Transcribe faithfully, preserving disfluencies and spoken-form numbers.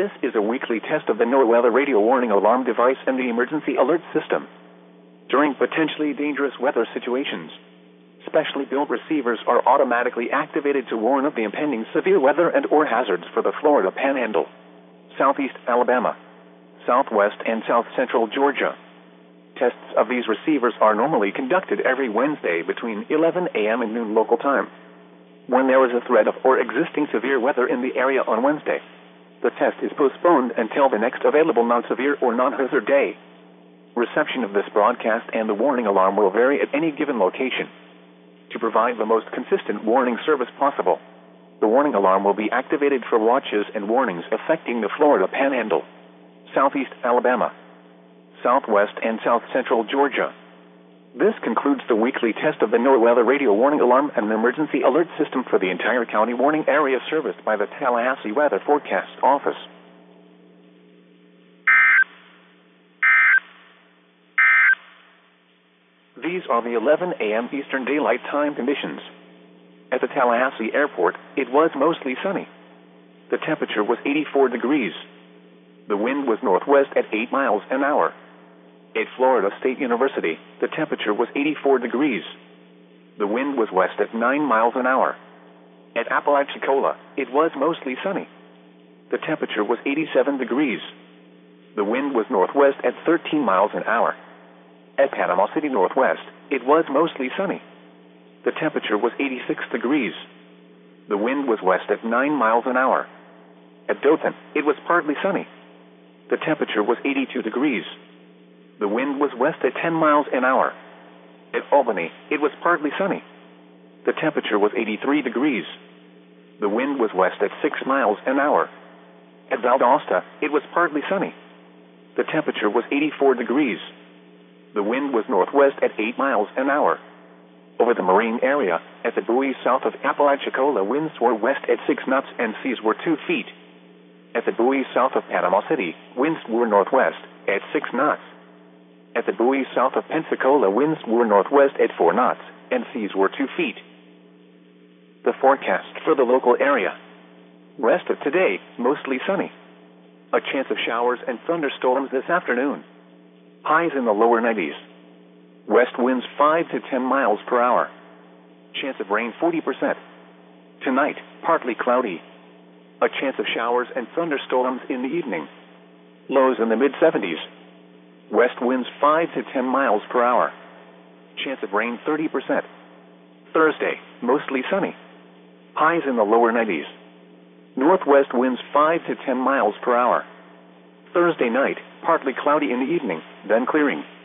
This is a weekly test of the NOAA radio warning alarm device and the emergency alert system. During potentially dangerous weather situations, specially built receivers are automatically activated to warn of the impending severe weather and or hazards for the Florida Panhandle, Southeast Alabama, Southwest and South Central Georgia. Tests of these receivers are normally conducted every Wednesday between eleven a m and noon local time. When there is a threat of or existing severe weather in the area on Wednesday, the test is postponed until the next available non-severe or non-hazard day. Reception of this broadcast and the warning alarm will vary at any given location. To provide the most consistent warning service possible, the warning alarm will be activated for watches and warnings affecting the Florida Panhandle, Southeast Alabama, Southwest and South Central Georgia. This concludes the weekly test of the NOAA radio warning alarm and emergency alert system for the entire county warning area serviced by the Tallahassee Weather Forecast Office. These are the eleven a m Eastern Daylight Time conditions. At the Tallahassee Airport, it was mostly sunny. The temperature was eighty-four degrees. The wind was northwest at eight miles an hour. At Florida State University, the temperature was eighty-four degrees. The wind was west at nine miles an hour. At Apalachicola, it was mostly sunny. The temperature was eighty-seven degrees. The wind was northwest at thirteen miles an hour. At Panama City Northwest, it was mostly sunny. The temperature was eighty-six degrees. The wind was west at nine miles an hour. At Dothan, it was partly sunny. The temperature was eighty-two degrees. The wind was west at ten miles an hour. At Albany, it was partly sunny. The temperature was eighty-three degrees. The wind was west at six miles an hour. At Valdosta, it was partly sunny. The temperature was eighty-four degrees. The wind was northwest at eight miles an hour. Over the marine area, at the buoy south of Apalachicola, winds were west at six knots and seas were two feet. At the buoy south of Panama City, winds were northwest at six knots. At the buoy south of Pensacola, winds were northwest at four knots and seas were two feet. The forecast for the local area. Rest of today, mostly sunny. A chance of showers and thunderstorms this afternoon. Highs in the lower nineties. West winds five to ten miles per hour. Chance of rain forty percent. Tonight, partly cloudy. A chance of showers and thunderstorms in the evening. Lows in the mid seventies. West winds five to ten miles per hour. Chance of rain thirty percent. Thursday, mostly sunny. Highs in the lower nineties. Northwest winds five to ten miles per hour. Thursday night, partly cloudy in the evening, then clearing.